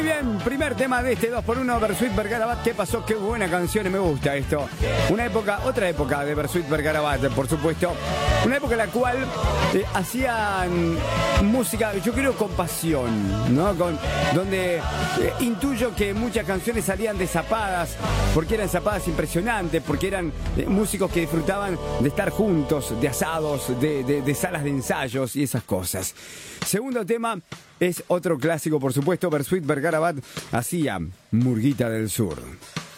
bien, primer tema de este 2x1 Bersuit Vergarabat. ¿Qué pasó? Qué buena canción y me gusta esto. Otra época de Bersuit Vergarabat, por supuesto. Una época en la cual hacían música, yo creo, con pasión, ¿no? Donde intuyo que muchas canciones salían de zapadas, porque eran zapadas impresionantes, porque eran músicos que disfrutaban de estar juntos, de asados, de salas de ensayos y esas cosas. Segundo tema es otro clásico, por supuesto. Bersuit Vergarabat hacía Murguita del Sur.